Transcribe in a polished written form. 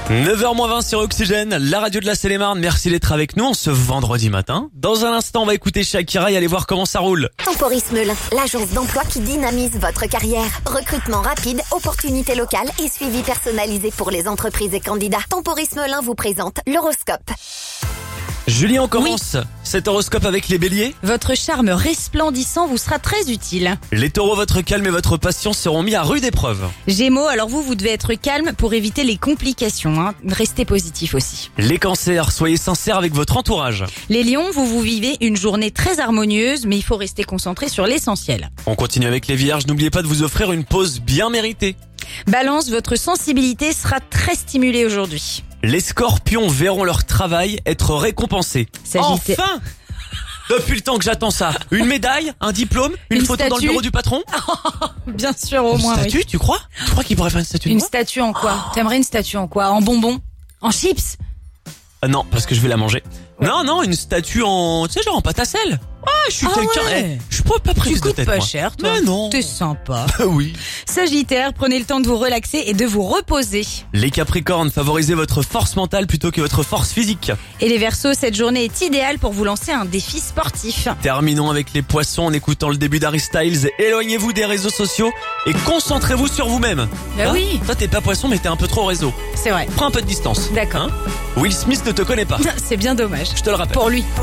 9h20 sur Oxygène, la radio de la Seine-et-Marne. Merci d'être avec nous en ce vendredi matin. Dans un instant, on va écouter Shakira et aller voir comment ça roule. Temporis Melun, l'agence d'emploi qui dynamise votre carrière. Recrutement rapide, opportunités locales et suivi personnalisé pour les entreprises et candidats. Temporis Melun vous présente l'horoscope. Julie, on commence cet horoscope avec les béliers. Votre charme resplendissant vous sera très utile. Les taureaux, votre calme et votre patience seront mis à rude épreuve. Gémeaux, alors vous devez être calme pour éviter les complications. Restez positif aussi. Les cancers, soyez sincères avec votre entourage. Les lions, vous vivez une journée très harmonieuse, mais il faut rester concentré sur l'essentiel. On continue avec les vierges, n'oubliez pas de vous offrir une pause bien méritée. Balance, votre sensibilité sera très stimulée aujourd'hui. Les scorpions verront leur travail être récompensé. Sagittaire. Enfin! Depuis le temps que j'attends ça. Une médaille, un diplôme, une photo dans le statue. bureau du patron. Bien sûr, au Une moins. statue, Oui. tu crois? Tu crois qu'il pourrait faire une statue de Une moi? statue en quoi? T'aimerais une statue en quoi? En bonbons? En chips? Ah non, parce que je vais la manger. Non, une statue en, tu sais, genre en pâte à sel. Ah, je suis Ah quelqu'un, ouais. je suis pas prise Tu de coûtes tête, pas moi. cher, toi. Mais non. T'es sympa. Ah oui. Sagittaire, prenez le temps de vous relaxer et de vous reposer. Les capricornes, favorisez votre force mentale plutôt que votre force physique. Et les Verseaux, cette journée est idéale pour vous lancer un défi sportif. Terminons avec les poissons en écoutant le début d'Harry Styles. Éloignez-vous des réseaux sociaux et concentrez-vous sur vous-même. Bah oui. Toi, t'es pas poisson, mais t'es un peu trop réseau. C'est vrai. Prends un peu de distance. D'accord. Will Smith ne te connaît pas. C'est bien dommage. Je te le rappelle. Pour lui.